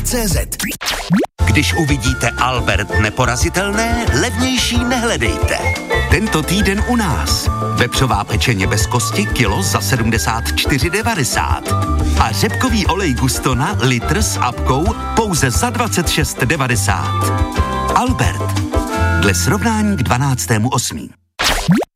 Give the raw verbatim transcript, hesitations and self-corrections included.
cé zet. Když uvidíte Albert neporazitelné, levnější nehledejte. Tento týden u nás. Vepřová pečeně bez kosti kilo za sedmdesát čtyři devadesát. A řepkový olej Gustona litr s apkou pouze za dvacet šest devadesát. Albert. Dle srovnání k dvanáctému osmého